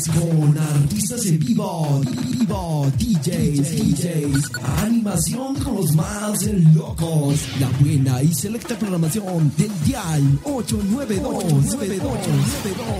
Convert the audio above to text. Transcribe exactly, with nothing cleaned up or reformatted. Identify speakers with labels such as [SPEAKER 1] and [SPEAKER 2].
[SPEAKER 1] Con artistas en vivo, vivo, D Js, D Js, animación con los más locos, la buena y selecta programación del Dial ocho nueve dos.